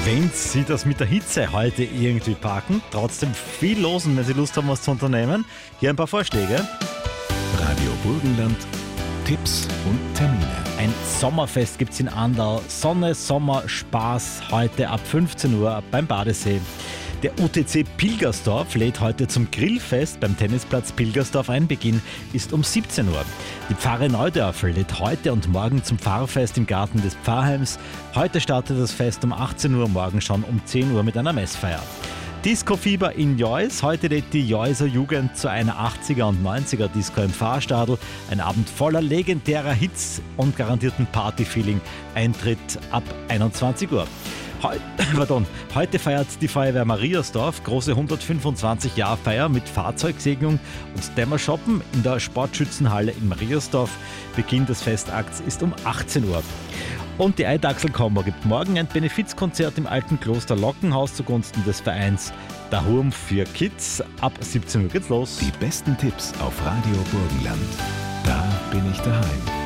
Wenn Sie das mit der Hitze heute irgendwie packen, trotzdem viel los und wenn Sie Lust haben, was zu unternehmen, hier ein paar Vorschläge. Radio Burgenland, Tipps und Termine. Ein Sommerfest gibt's in Andal. Sonne, Sommer, Spaß heute ab 15 Uhr beim Badesee. Der UTC Pilgersdorf lädt heute zum Grillfest beim Tennisplatz Pilgersdorf ein. Beginn ist um 17 Uhr. Die Pfarre Neudörfel lädt heute und morgen zum Pfarrfest im Garten des Pfarrheims. Heute startet das Fest um 18 Uhr, morgen schon um 10 Uhr mit einer Messfeier. Disco-Fieber in Jois. Heute lädt die Joiser Jugend zu einer 80er und 90er Disco im Pfarrstadl. Ein Abend voller legendärer Hits und garantierten Party-Feeling. Eintritt ab 21 Uhr. Heute feiert die Feuerwehr Mariasdorf große 125-Jahr-Feier mit Fahrzeugsegnung und Dämmershoppen in der Sportschützenhalle in Mariasdorf. Beginn des Festakts ist um 18 Uhr. Und die Eidachsel-Combo gibt morgen ein Benefizkonzert im alten Kloster Lockenhaus zugunsten des Vereins Der Hurm für Kids. Ab 17 Uhr geht's los. Die besten Tipps auf Radio Burgenland. Da bin ich daheim.